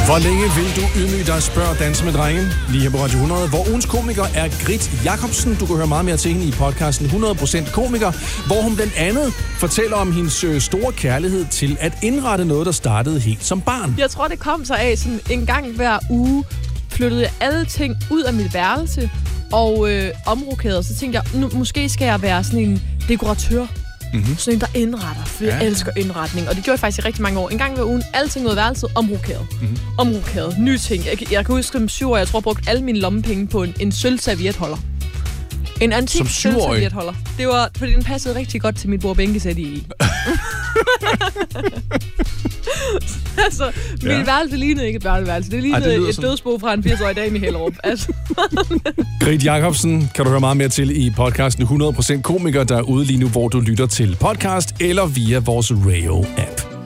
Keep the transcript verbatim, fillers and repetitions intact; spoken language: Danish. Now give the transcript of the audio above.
Hvor længe vil du ydmyge dig, spørger Danse med Drengen, lige her på Radio hundrede, hvor ugens komiker er Grit Jacobsen. Du kan høre meget mere til hende i podcasten hundrede procent komiker, hvor hun blandt andet fortæller om hendes store kærlighed til at indrette noget, der startede helt som barn. Jeg tror, det kom så af sådan en gang hver uge, flyttede jeg alle ting ud af mit værelse og øh, omrokerede. Så tænkte jeg, nu, måske skal jeg være sådan en dekoratør. Mm-hmm. Sådan en, der indretter, for jeg ja. elsker indretning. Og det gjorde jeg faktisk i rigtig mange år. En gang hver uge, alting ud af værelset, omrokeret. Mm-hmm. Omrokeret, nye ting. Jeg, jeg kan huske som syv år, jeg tror, jeg brugte alle mine lommepenge på en, en sølvservietholder. En antik sølvservietholder. Det var, fordi den passede rigtig godt til mit bordbænkesæt i. altså, mit ja. værelse lignede ikke et børneværelse. Det lignede Ej, det et sådan... dødsbo fra en firs-årig dame i Hellerup. Altså. Grit Jacobsen kan du høre meget mere til i podcasten hundrede procent komiker, der er ude lige nu, hvor du lytter til podcast eller via vores Rayo-app.